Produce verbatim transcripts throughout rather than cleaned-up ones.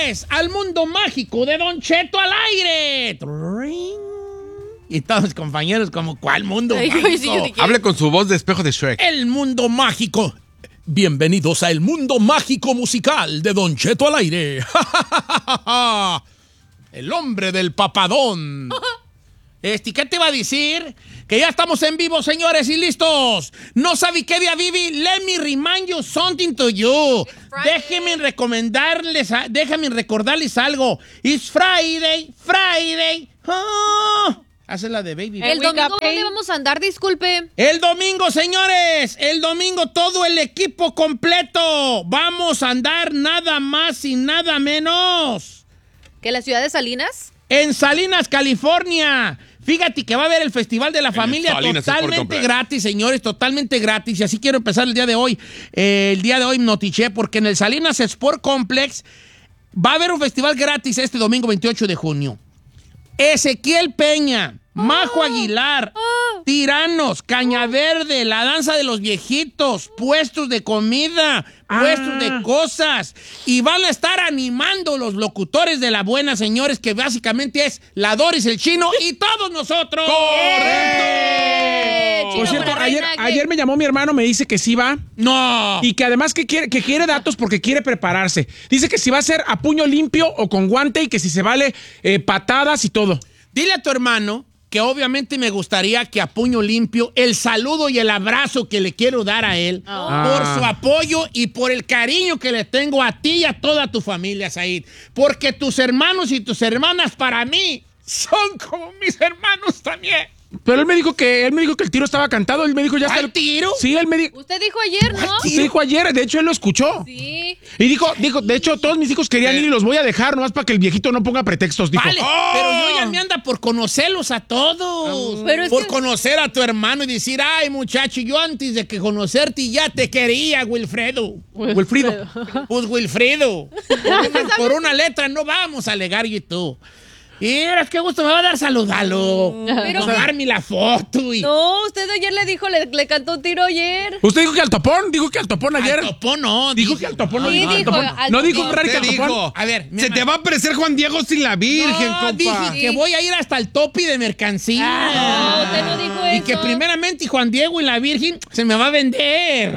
señores, al mundo mágico de Don Cheto al aire. Y todos mis compañeros como, ¿cuál mundo Ay, mágico? sí, yo dije- Hable con su voz de espejo de Shrek. El mundo mágico. Bienvenidos a el mundo mágico musical de Don Cheto al aire. El hombre del papadón. Este, ¿qué te iba a decir? Que ya estamos en vivo, señores, y listos. ¿No sabe qué día viví? Let me remind you something to you. Déjenme recomendarles, a- déjenme recordarles algo. It's Friday, Friday. Oh. Hace la de Baby. El domingo, ¿dónde vamos a andar? Disculpe. El domingo, señores, el domingo todo el equipo completo. Vamos a andar nada más y nada menos. ¿Que la ciudad de Salinas? En Salinas, California. Fíjate que va a haber el Festival de la En Familia Salinas, totalmente es por gratis, señores, totalmente gratis. Y así quiero empezar el día de hoy. Eh, el día de hoy notiché porque en el Salinas Sport Complex va a haber un festival gratis este domingo veintiocho de junio. Ezequiel Peña, Majo Aguilar, Tiranos, Caña Verde, la danza de los viejitos, puestos de comida, puestos de cosas. Y van a estar animando los locutores de la buena, señores, que básicamente es la Doris, el Chino y todos nosotros. ¡Eh! Por Chino cierto, Buena ayer, Reina, ¿qué? ayer me llamó mi hermano, me dice que sí va. No. Y que además que quiere, que quiere datos porque quiere prepararse. Dice que si va a ser a puño limpio o con guante y que si se vale eh, patadas y todo. Dile a tu hermano que obviamente me gustaría que a puño limpio el saludo y el abrazo que le quiero dar a él Ah. por su apoyo y por el cariño que le tengo a ti y a toda tu familia, Said. Porque tus hermanos y tus hermanas para mí son como mis hermanos también. Pero él me dijo que él me dijo que el tiro estaba cantado. Él me dijo ya está. ¿Al el tiro? Sí, él me dijo. Usted dijo ayer, ¿no? Usted dijo ayer, de hecho él lo escuchó. Sí. Y dijo, dijo, de hecho todos mis hijos querían ir y los voy a dejar nomás para que el viejito no ponga pretextos, dijo. Vale, pero yo ya me anda por conocerlos a todos. Pero es por que- conocer a tu hermano y decir, ay, muchacho, yo antes de que conocerte ya te quería, Wilfredo. Wilfrido. Pues Wilfredo. Por una, por una letra no vamos a alegar y tú. Y eras qué gusto me va a dar saludarlo. Pero- Tomarme la foto y. No, usted ayer le dijo, le, le cantó un tiro ayer. Usted dijo que al topón, dijo que al topón ayer. Al topón no. Dijo dije. que al topón no Sí, dijo al dijo, topón. al No dijo topón. Ferrari que Usted al topón. dijo, A ver, mi se hermano. te va a aparecer Juan Diego sin la Virgen, No, compa. dije que voy a ir hasta el topi de mercancía. Ah, no, usted no dijo Y eso. que primeramente Juan Diego y la Virgen se me va a vender.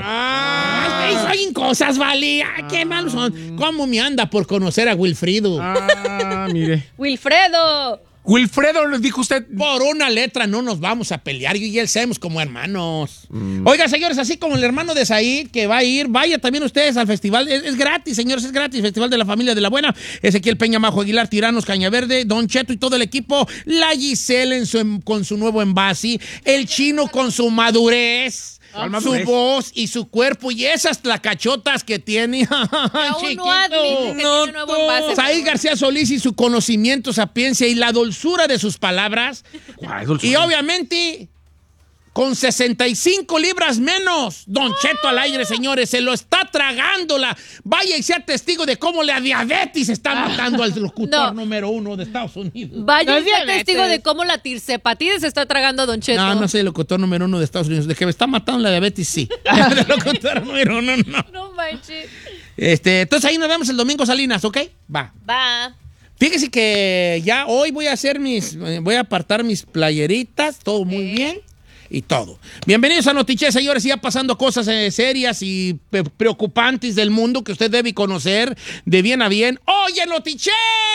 Ah, soy en cosas, vale. Ah, qué malos son. ¿Cómo me anda por conocer a Wilfrido? Ah, mire. Wilfredo. Wilfredo, le dijo usted. Por una letra no nos vamos a pelear. Yo y él somos como hermanos. Oiga, señores, así como el hermano de Said que va a ir, vaya también ustedes al festival. Es, es gratis, señores, es gratis. Festival de la Familia de la Buena. Ezequiel Peña, Majo Aguilar, Tiranos, Cañaverde, Don Cheto y todo el equipo. La Giselle en su, con su nuevo envase. El Chino con su madurez. ¿Cuál Su madurez? voz y su cuerpo y esas tlacachotas que tiene. Ay, Aún chiquito. no admite que tiene nuevo envase. Said García Solís y su conocimiento, sapiencia y la dulzura de sus palabras. Ay, dulzura. Y obviamente, con sesenta y cinco libras menos, Don Cheto al aire, señores, se lo está tragando. La... Vaya y sea testigo de cómo la diabetes está matando al locutor No. número uno de Estados Unidos. Vaya No y sea diabetes. testigo de cómo la tirsepatide se está tragando a Don Cheto. No, no soy el locutor número uno de Estados Unidos. De que me está matando la diabetes, sí. El locutor número uno, no. No manches. Este, entonces ahí nos vemos el domingo, Salinas, ¿ok? Va. Va. Fíjese que ya hoy voy a hacer mis, eh, voy a apartar mis playeritas, todo muy bien y todo. Bienvenidos a Notiche, señores, y ya pasando cosas eh, serias y pe- preocupantes del mundo que usted debe conocer de bien a bien. ¡Oye, Notiche!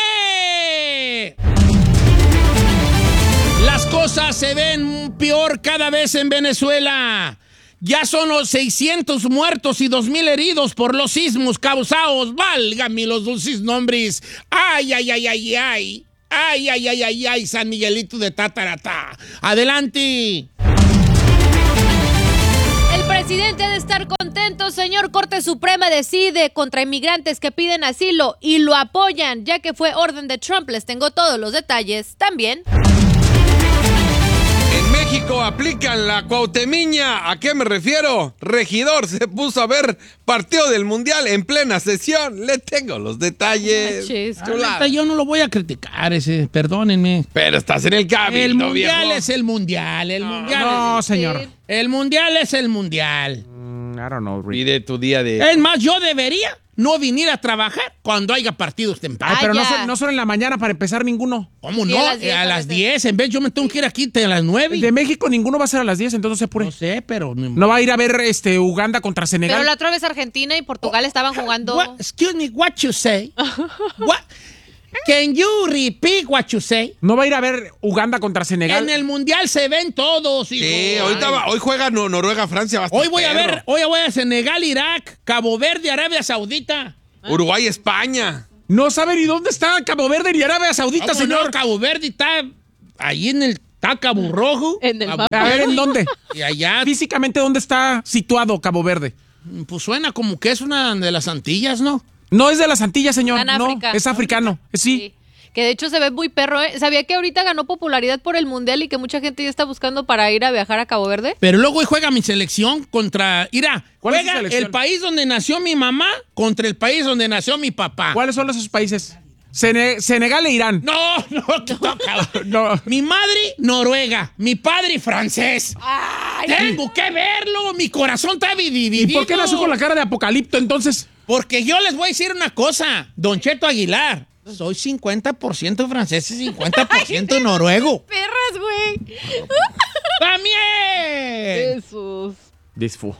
Las cosas se ven peor cada vez en Venezuela. Ya son los seiscientos muertos y dos mil heridos por los sismos causados. Válgame los dulces nombres. Ay, ay, ay, ay, ay. Ay, ay, ay, ay, ay, San Miguelito de Tataratá. Adelante. El presidente ha de estar contento, señor. Corte Suprema decide contra inmigrantes que piden asilo y lo apoyan, ya que fue orden de Trump. Les tengo todos los detalles también. En México aplican la cuautemiña. ¿A qué me refiero? Regidor se puso a ver partido del Mundial en plena sesión. Le tengo los detalles. Manches. Chulada. Neta, yo no lo voy a criticar, ese, perdónenme. Pero estás en el cabildo, El mundial viejo. es el mundial. El mundial No, es señor. el mundial es el mundial. Mm, I don't know, Rick. Pide tu día de... Es más, yo debería no venir a trabajar cuando haya partidos temprano. Ay, pero no ya. son, no son en la mañana para empezar ninguno. ¿Cómo Sí, no? a las diez Eh, a a las veces. diez. En vez yo me tengo que ir aquí a las nueve. El de México ninguno va a ser a las diez, entonces se apure. No sé, pero... No va a ir a ver este Uganda contra Senegal. Pero la otra vez Argentina y Portugal estaban jugando. What- excuse me, what you say? What? Can you repeat what you say? No va a ir a ver Uganda contra Senegal. En el Mundial se ven todos, hijo. Sí, ahorita va- hoy juega no- Noruega, Francia. Va a estar Hoy voy a perro. ver, hoy voy a Senegal, Irak, Cabo Verde, Arabia Saudita. Uruguay, España. No sabe ni dónde está Cabo Verde ni Arabia Saudita, ¿Cómo señor. no? Cabo Verde está ahí en el está Cabo Rojo. En el Cabo mapa. A ver, Verde, ¿en dónde? Y allá, Físicamente, ¿dónde está situado Cabo Verde? pues suena como que es una de las Antillas, ¿no? No es de las Antillas, señor. Está en no, África. es africano. Sí. Sí. Que de hecho se ve muy perro, ¿eh? ¿Sabía que ahorita ganó popularidad por el Mundial y que mucha gente ya está buscando para ir a viajar a Cabo Verde? Pero luego hoy juega mi selección contra... Mira, ¿Cuál es tu juega selección? el país donde nació mi mamá contra el país donde nació mi papá. ¿Cuáles son esos países? Sene- Senegal e Irán. No, no, no, cabrón. No. Mi madre, Noruega. Mi padre, francés. Tengo que verlo. Mi corazón está dividido. ¿Y por qué nació con la cara de apocalipto entonces? Porque yo les voy a decir una cosa, Don Cheto Aguilar. Soy cincuenta por ciento francés y cincuenta por ciento noruego. ¡Perras, güey! ¡También! Jesús. Disfu.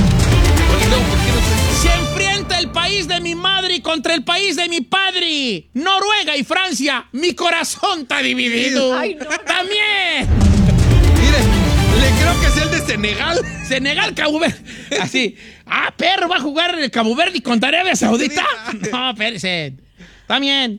Se enfrenta el país de mi madre contra el país de mi padre. Noruega y Francia. Mi corazón está dividido. Ay, no. ¡También! Mire, le creo que es el de Senegal. Senegal, Cabo Verde. Así. Ah, perro, va a jugar el Cabo Verde contra Arabia Saudita. No, espérese. También.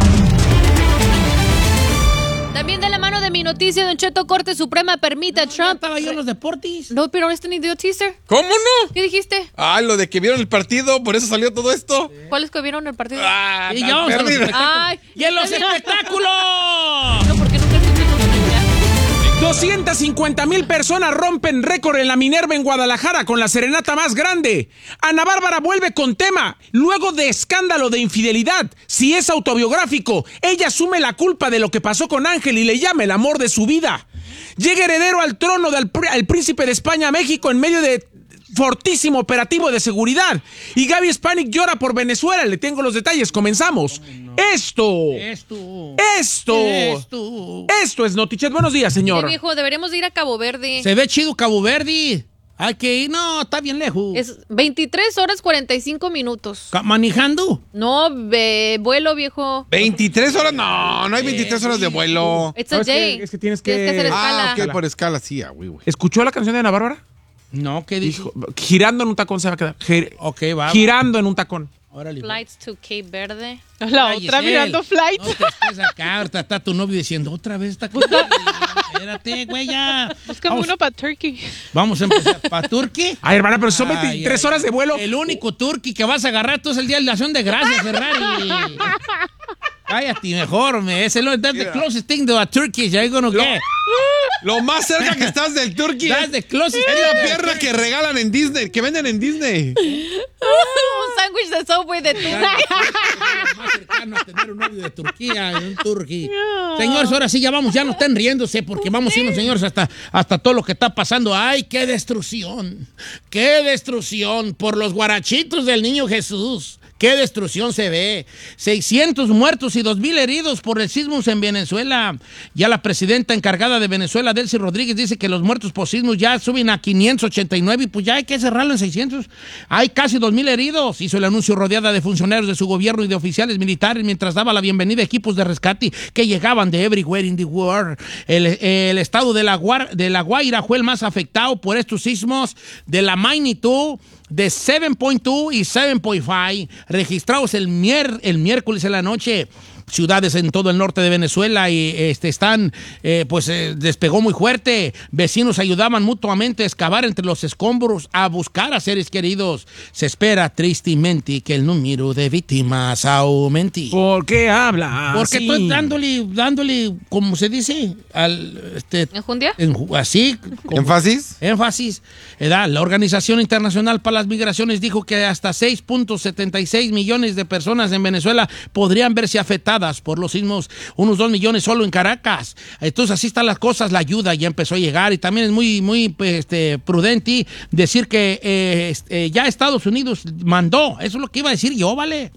También de la mano de mi noticia, Don Cheto, Corte Suprema permite a Trump... Estaba yo en los deportes. No, pero este ni dio teaser. ¿Cómo no? ¿Qué dijiste? Ah, lo de que vieron el partido, por eso salió todo esto. ¿Cuáles que vieron el partido? Ah, Y tan ya vamos a los perdido. espectáculos. Ay. ¡Y en los espectáculos! No, porque nunca escuché tu noticia. doscientas cincuenta mil personas rompen récord en la Minerva en Guadalajara con la serenata más grande. Ana Bárbara vuelve con tema. Luego de escándalo de infidelidad, si es autobiográfico, ella asume la culpa de lo que pasó con Ángel y le llama el amor de su vida. Llega heredero al trono del pr- al príncipe de España a México en medio de fortísimo operativo de seguridad. Y Gaby Spanik llora por Venezuela. Le tengo los detalles. Comenzamos. Esto. Esto. Esto. Esto. Esto es Notichet. Buenos días, señor. Oye, viejo, deberíamos de ir a Cabo Verde. Se ve chido Cabo Verde. Hay que ir. No, está bien lejos. Es veintitrés horas cuarenta y cinco minutos. Ca- ¿Manejando? No, ve- vuelo, viejo. ¿veintitrés horas? No, no hay veintitrés horas de vuelo. It's a No, es que- day. es que tienes que- hacer escala. Ah, ok, por escala, sí, ah, güey, güey. ¿Escuchó la canción de Ana Bárbara? No, ¿qué dijo? Dijo, girando en un tacón se va a quedar. Gir- Ok, va. girando en un tacón. Órale. Flights to Cape Verde. La Ay, otra Giselle, mirando flight. No te estés acá, ahorita está tu novio diciendo otra vez está aquí. Espérate, güey, ya. Búscame Vamos, uno para Turkey. vamos a empezar. ¿Para Turquía? Ay, hermana, pero son Ay, veintitrés ay, horas de vuelo. El único turqui que vas a agarrar tú es el día de la acción de gracias, Ferrari. Cállate, mejor, me. Es el that's the closest thing to a turkey you're gonna get. Lo más cerca que estás del Turkey That's es, the closest es thing la to- pierna que regalan en Disney, que venden en Disney. Un sándwich de Subway de Turkey. Más cercano a tener un novio de Turquía, un turqui. Señores, ahora sí ya vamos, ya no estén riéndose porque vamos a irnos, señores, hasta, hasta todo lo que está pasando. ¡Ay, qué destrucción! ¡Qué destrucción! Por los guarachitos del niño Jesús. ¡Qué destrucción se ve! seiscientos muertos y dos mil heridos por el sismo en Venezuela. Ya la presidenta encargada de Venezuela, Delcy Rodríguez, dice que los muertos por sismos ya suben a quinientos ochenta y nueve y pues ya hay que cerrarlo en seiscientos. Hay casi dos mil heridos. Hizo el anuncio rodeada de funcionarios de su gobierno y de oficiales militares mientras daba la bienvenida a equipos de rescate que llegaban de everywhere in the world. El, el estado de la, Guar- de la Guaira fue el más afectado por estos sismos de la magnitud de siete punto dos y siete punto cinco registrados el, mier el miércoles en la noche. Ciudades en todo el norte de Venezuela y este, están, eh, pues eh, despegó muy fuerte. Vecinos ayudaban mutuamente a excavar entre los escombros, a buscar a seres queridos. Se espera tristemente que el número de víctimas aumente. ¿Por qué habla? Porque así? estoy dándole, dándole, como se dice, al, este, ¿Enjundia? en- así, como- ¿Énfasis? énfasis. ¿verdad? La Organización Internacional para las Migraciones dijo que hasta seis punto setenta y seis millones de personas en Venezuela podrían verse afectadas afectadas por los sismos, unos dos millones solo en Caracas. Entonces así están las cosas, la ayuda ya empezó a llegar y también es muy, muy este, prudente decir que eh, este, ya Estados Unidos mandó, eso es lo que iba a decir yo, ¿vale?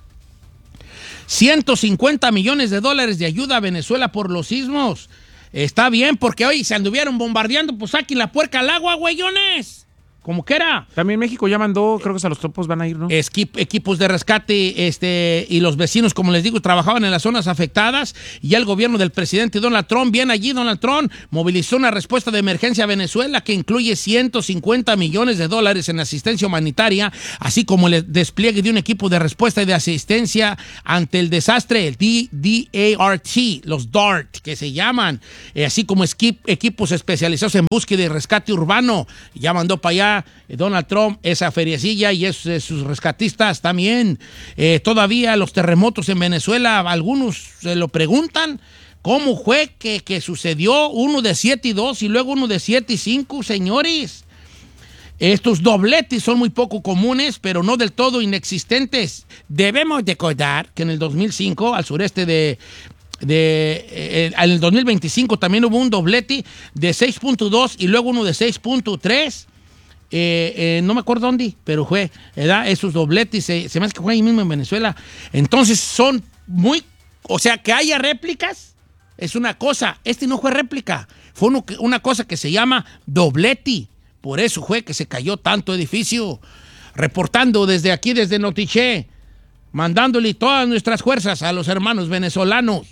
ciento cincuenta millones de dólares de ayuda a Venezuela por los sismos. Está bien, porque hoy se anduvieron bombardeando, pues saquen la puerca al agua, güeyones. Como que era. También México ya mandó, creo que hasta los topos van a ir, ¿no? Esquip, equipos de rescate este, y los vecinos, como les digo, trabajaban en las zonas afectadas y ya el gobierno del presidente Donald Trump, bien allí Donald Trump, movilizó una respuesta de emergencia a Venezuela que incluye ciento cincuenta millones de dólares en asistencia humanitaria, así como el despliegue de un equipo de respuesta y de asistencia ante el desastre, el D A R T, los DART, que se llaman, eh, así como esquip, equipos especializados en búsqueda y rescate urbano. Ya mandó para allá Donald Trump esa feriecilla y esos, sus rescatistas también. Eh, todavía los terremotos en Venezuela, algunos se lo preguntan, ¿cómo fue que, que sucedió uno de siete y dos y luego uno de siete y cinco, señores? Estos dobletes son muy poco comunes, pero no del todo inexistentes. Debemos recordar que en el dos mil cinco, al sureste de... De, eh, en el dos mil veinticinco también hubo un doblete de seis punto dos y luego uno de seis punto tres. Eh, eh, no me acuerdo dónde, pero fue, ¿verdad? Esos dobletes, se, se me hace que fue ahí mismo en Venezuela. Entonces son muy, o sea, que haya réplicas es una cosa. Este no fue réplica, fue uno, una cosa que se llama doblete. Por eso fue que se cayó tanto edificio. Reportando desde aquí, desde Notiché, mandándole todas nuestras fuerzas a los hermanos venezolanos.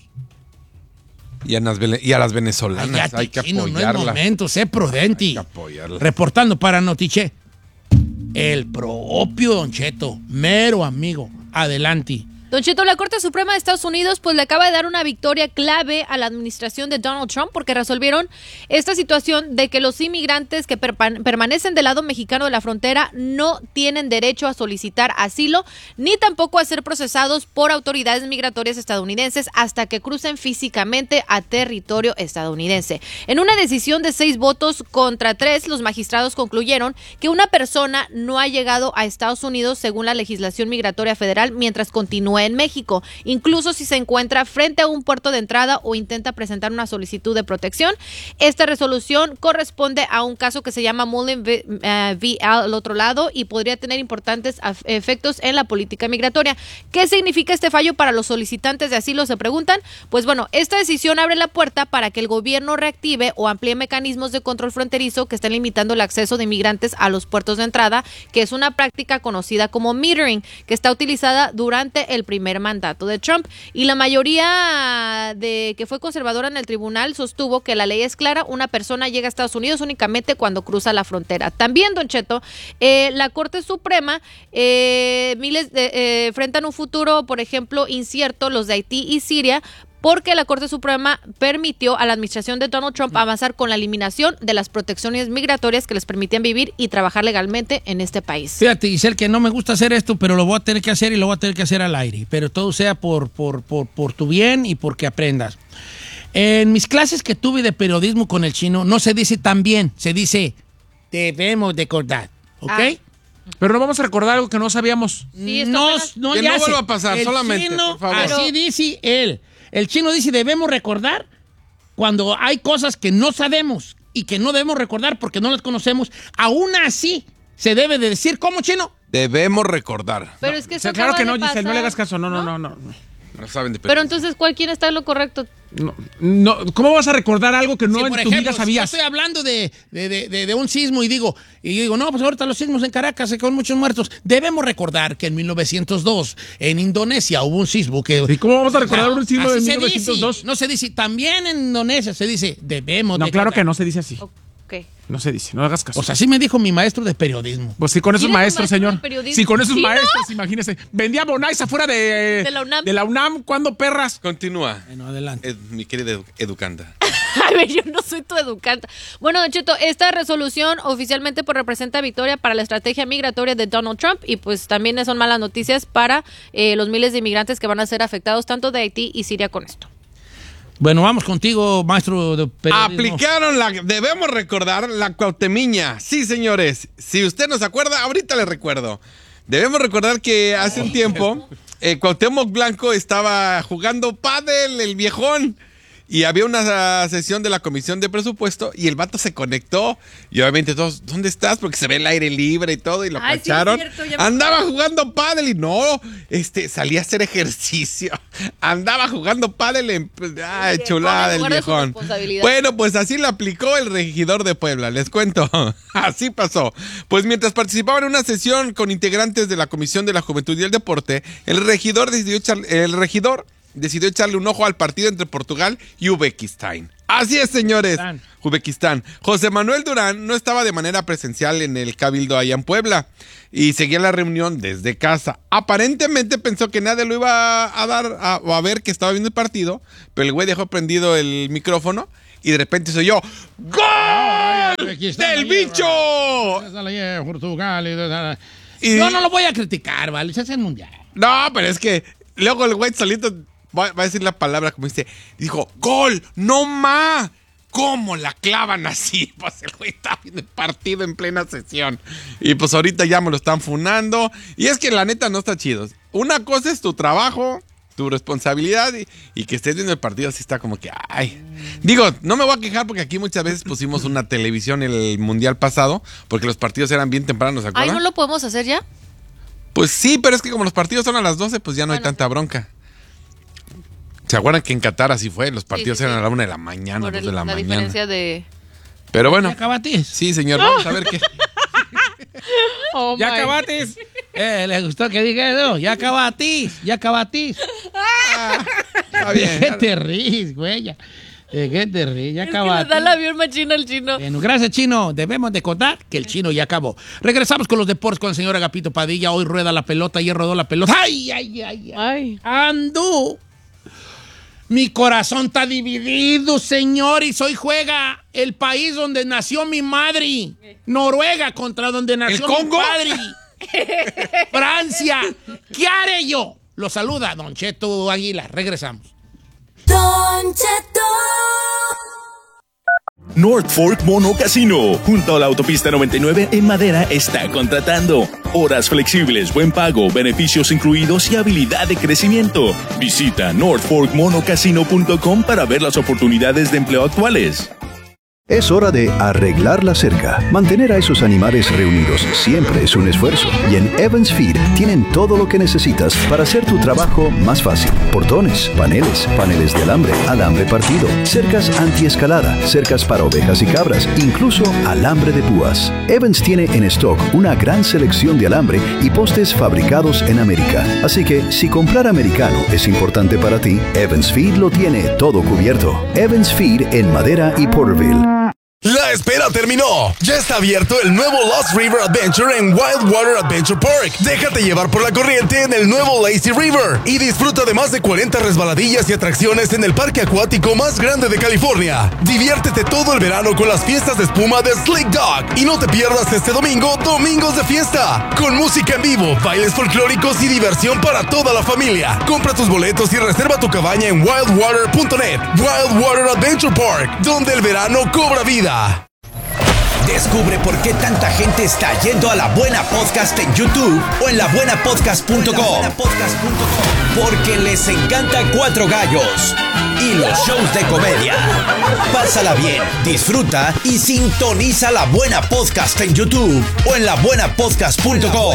Y a las, y a las venezolanas. Ay, hay que chino, apoyarlas. No es momento, sé prudente. Hay que apoyarlas. Reportando para Notiché, el propio Don Cheto, mero amigo. Adelante. Don Cheto, la Corte Suprema de Estados Unidos pues le acaba de dar una victoria clave a la administración de Donald Trump porque resolvieron esta situación de que los inmigrantes que perpa- permanecen del lado mexicano de la frontera no tienen derecho a solicitar asilo ni tampoco a ser procesados por autoridades migratorias estadounidenses hasta que crucen físicamente a territorio estadounidense. En una decisión de seis votos contra tres, los magistrados concluyeron que una persona no ha llegado a Estados Unidos según la legislación migratoria federal mientras continúa en México, incluso si se encuentra frente a un puerto de entrada o intenta presentar una solicitud de protección. Esta resolución corresponde a un caso que se llama Mullen v. Uh, al otro lado y podría tener importantes efectos en la política migratoria. ¿Qué significa este fallo para los solicitantes de asilo? Se preguntan. Pues bueno, esta decisión abre la puerta para que el gobierno reactive o amplíe mecanismos de control fronterizo que están limitando el acceso de inmigrantes a los puertos de entrada, que es una práctica conocida como metering, que está utilizada durante el primer mandato de Trump, y la mayoría de que fue conservadora en el tribunal sostuvo que la ley es clara, una persona llega a Estados Unidos únicamente cuando cruza la frontera. También, Don Cheto, eh, la Corte Suprema eh, miles de, eh, enfrentan un futuro, por ejemplo, incierto, los de Haití y Siria, porque la Corte Suprema permitió a la administración de Donald Trump avanzar con la eliminación de las protecciones migratorias que les permitían vivir y trabajar legalmente en este país. Fíjate, Giselle, que no me gusta hacer esto, pero lo voy a tener que hacer y lo voy a tener que hacer al aire. Pero todo sea por, por, por, por tu bien y porque aprendas. En mis clases que tuve de periodismo con el chino, no se dice también, se dice debemos recordar, ¿ok? Ah. Pero no vamos a recordar algo que no sabíamos. Sí, no, apenas... no, que ya no sé. vuelva a pasar, el solamente, chino, por favor. Así dice él. El chino dice, debemos recordar cuando hay cosas que no sabemos y que no debemos recordar porque no las conocemos. Aún así, se debe de decir, ¿cómo, chino? Debemos recordar. Pero no. es que eso o sea, claro que no, Giselle, Giselle, no le hagas caso. No, no, no, no. no. No saben de Pero entonces, ¿cuál quién está en lo correcto? No, no, ¿cómo vas a recordar algo que no sí, en por tu ejemplo, vida sabías? Si yo estoy hablando de, de, de, de, de un sismo y digo, y yo digo, no, pues ahorita los sismos en Caracas con muchos muertos. Debemos recordar que en mil novecientos dos en Indonesia hubo un sismo que... ¿Y cómo vamos a recordar un sismo de mil novecientos dos? Dice, no se dice, también en Indonesia se dice, debemos No, recordar. claro que no se dice así. Okay. No se dice, no hagas caso. O sea, así me dijo mi maestro de periodismo. Pues sí, con esos maestros, señor. Sí, con esos ¿Sí, maestros, no? imagínese. Vendía Bonais afuera de, de la UNAM. De la UNAM, ¿cuándo, perras? Continúa. Bueno, adelante. Ed, mi querida edu educanda. A ver, yo no soy tu educanda. Bueno, Don Cheto, esta resolución oficialmente pues representa victoria para la estrategia migratoria de Donald Trump y pues también son malas noticias para eh, los miles de inmigrantes que van a ser afectados tanto de Haití y Siria con esto. Bueno, vamos contigo, maestro de periodismo. Aplicaron la, debemos recordar, la cuautemiña. Sí, señores. Si usted no se acuerda, ahorita le recuerdo. Debemos recordar que hace un tiempo eh, Cuauhtémoc Blanco estaba jugando pádel, el viejón. Y había una sesión de la Comisión de Presupuesto y el vato se conectó. Y obviamente todos, ¿dónde estás? Porque se ve el aire libre y todo y lo Ay, cacharon. sí, es cierto, ya me Andaba acuerdo. jugando pádel y no, este, salía a hacer ejercicio. Andaba jugando pádel en... Ay, Sí, chulada pone en el lugar de su viejón. responsabilidad. Bueno, pues así le aplicó el regidor de Puebla, les cuento. Así pasó. Pues mientras participaba en una sesión con integrantes de la Comisión de la Juventud y el Deporte, el regidor decidió echar, el regidor decidió echarle un ojo al partido entre Portugal y Uzbekistán. Así es, señores. Uzbekistán. Uzbekistán. José Manuel Durán no estaba de manera presencial en el Cabildo allá en Puebla y seguía la reunión desde casa. Aparentemente pensó que nadie lo iba a dar a, o a ver que estaba viendo el partido, pero el güey dejó prendido el micrófono y de repente soy yo. ¡Gol! ¡Del bicho! Y- Yo no lo voy a criticar, ¿vale? Se hace el mundial. No, pero es que luego el güey solito va, va a decir la palabra como dice, dijo, ¡gol! ¡No ma! ¿Cómo la clavan así? Pues el güey está viendo el partido en plena sesión. Y pues ahorita ya me lo están funando. Y es que la neta no está chido. Una cosa es tu trabajo, tu responsabilidad y, y que estés viendo el partido así está como que, ay. Digo, no me voy a quejar porque aquí muchas veces pusimos una televisión el mundial pasado porque los partidos eran bien tempranos, ¿se Ay, acuerdan? ¿no lo podemos hacer ya? Pues sí, pero es que como los partidos son a las doce, pues ya no hay Bueno, tanta bronca. ¿Se acuerdan que en Qatar así fue? Los partidos sí, sí. eran a la una de la mañana, Por dos el- de la, la mañana. diferencia de... Pero bueno, ¿Ya acabatis? sí, señor, vamos a ver qué. Oh, ¿Ya my. acabatis? Eh, ¿les gustó que diga eso? ¿Ya acabatis? ¿Ya acabatis? Está ¿De bien. qué te ríes, güey? Ya- ¿De qué te ríes? ¿Ya Es que le acabatis? da el avión machino al chino. Bueno, gracias, Chino. Debemos de contar que el Chino ya acabó. Regresamos con los deportes con el señor Agapito Padilla. Hoy rueda la pelota, ayer rodó la pelota. ¡Ay, ay, ay! ay. Ay. ¡Andú! Mi corazón está dividido, señores. Hoy juega el país donde nació mi madre. Noruega contra donde nació mi Congo? padre. Francia. ¿Qué haré yo? Lo saluda Don Cheto Aguilar. Regresamos. Don Cheto. North Fork Mono Casino, junto a la autopista noventa y nueve en Madera, está contratando. Horas flexibles, buen pago, beneficios incluidos y habilidad de crecimiento. Visita north fork mono casino punto com para ver las oportunidades de empleo actuales. Es hora de arreglar la cerca. Mantener a esos animales reunidos siempre es un esfuerzo. Y en Evans Feed tienen todo lo que necesitas para hacer tu trabajo más fácil. Portones, paneles, paneles de alambre, alambre partido, cercas antiescalada, cercas para ovejas y cabras, incluso alambre de púas. Evans tiene en stock una gran selección de alambre y postes fabricados en América. Así que si comprar americano es importante para ti, Evans Feed lo tiene todo cubierto. Evans Feed en Madera y Porterville. La espera terminó. Ya está abierto el nuevo Lost River Adventure en Wildwater Adventure Park. Déjate llevar por la corriente en el nuevo Lazy River y disfruta de más de cuarenta resbaladillas y atracciones en el parque acuático más grande de California. Diviértete todo el verano con las fiestas de espuma de Slick Dog y no te pierdas este domingo Domingos de Fiesta con música en vivo, bailes folclóricos y diversión para toda la familia. Compra tus boletos y reserva tu cabaña en wildwater punto net. Wildwater Adventure Park, donde el verano cobra vida. Descubre por qué tanta gente está yendo a La Buena Podcast en YouTube o en la buena podcast punto com. Porque les encanta Cuatro Gallos y los shows de comedia. Pásala bien, disfruta y sintoniza La Buena Podcast en YouTube o en la buena podcast punto com.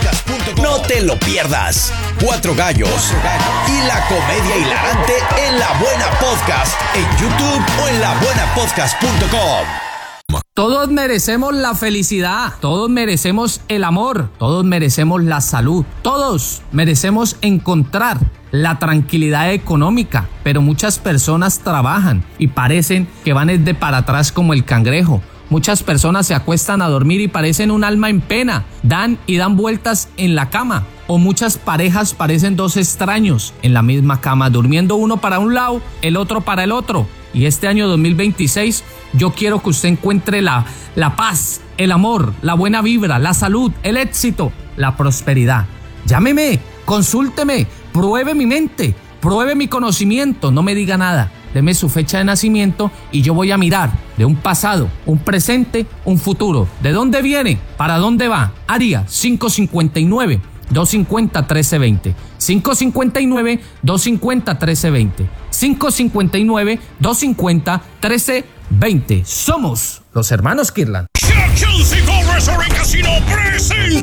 No te lo pierdas. Cuatro Gallos y la comedia hilarante en La Buena Podcast en YouTube o en la buena podcast punto com. Todos merecemos la felicidad, todos merecemos el amor, todos merecemos la salud, todos merecemos encontrar la tranquilidad económica, pero muchas personas trabajan y parecen que van de para atrás como el cangrejo. Muchas personas se acuestan a dormir y parecen un alma en pena, dan y dan vueltas en la cama. O muchas parejas parecen dos extraños en la misma cama, durmiendo uno para un lado, el otro para el otro. Y este año dos mil veintiséis yo quiero que usted encuentre la, la paz, el amor, la buena vibra, la salud, el éxito, la prosperidad. Llámeme, consúlteme, pruebe mi mente, pruebe mi conocimiento, no me diga nada. deme su fecha de nacimiento y yo voy a mirar de un pasado, un presente, un futuro. ¿De dónde viene? ¿Para dónde va? Área cinco cinco nueve, dos cinco cero, uno tres dos cero. cinco cinco nueve, dos cinco cero, uno tres dos cero. cinco cinco nueve, dos cinco cero, uno tres dos cero. Somos los hermanos Kirtland. Chelsea Gold Resort Casino presenta